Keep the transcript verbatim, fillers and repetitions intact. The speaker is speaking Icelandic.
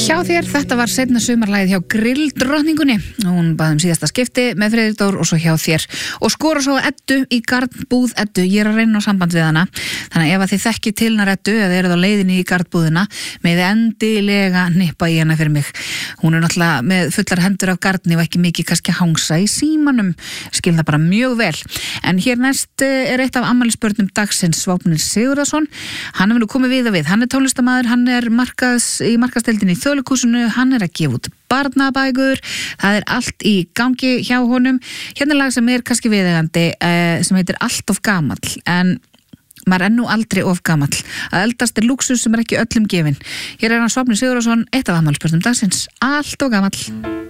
Hjá þér, þetta var seinna sumarlagið hjá Grilldrottningunni. Hún bað um síðasta skipti með Friðrik Dór og svo hjá þér. Og skora svo Eddu í garðbúð Eddu. Ég er að reyna á samband við hana. Þannig að ef að þið þekkið til hennar Eddu eða eruð á leiðinni í garðbúðina, með endilega nippa í hana fyrir mig. Hún er náttúrulega með fullar hendur af garðni og ekki mikið kannski hangsa í símanum. Skil það bara mjög vel. En hér næst er eitt af afmælisbörnum dagsins, Sváfnir Sigurðarson. Hann hefur nú komið við og við. Hann er tónlistarmaður, hann er markaðs, í markaðsdeildinni í Þjóðleikhúsinu, hann er að gefa út barnabækur, það er allt í gangi hjá honum. Hérna er lag sem er kannski viðeigandi, eh, sem heitir Allt of gamall, en maður er nú aldrei of gamall. Að eldast er lúxus sem er ekki öllum gefin. Hér er hann Sváfnir Sigurðarson, eitt af afmælisbörnum dagsins, Allt of gamall.